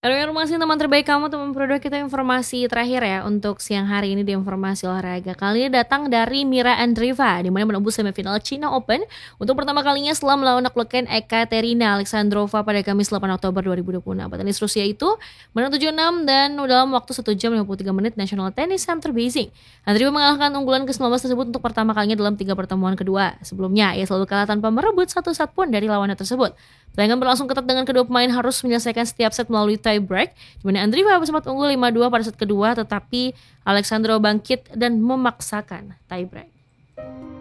Informasi teman terbaik kamu, teman produk kita informasi terakhir ya untuk siang hari ini di informasi olahraga. Kali ini datang dari Mira Andreeva di mana menembus semifinal China Open untuk pertama kalinya setelah melawan naklukkan Ekaterina Alexandrova pada Kamis 8 Oktober 2026. Petenis Rusia itu menang 7-6 dan dalam waktu 1 jam 53 menit National Tennis Center Beijing. Andreeva mengalahkan unggulan ke-19 tersebut untuk pertama kalinya dalam 3 pertemuan kedua. Sebelumnya ia selalu kalah tanpa merebut satu set pun dari lawannya tersebut. Pertandingan berlangsung ketat dengan kedua pemain harus menyelesaikan setiap set melalui tie break, di mana Andreeva sempat unggul 5-2 pada set kedua, tetapi Alexandro bangkit dan memaksakan tie break.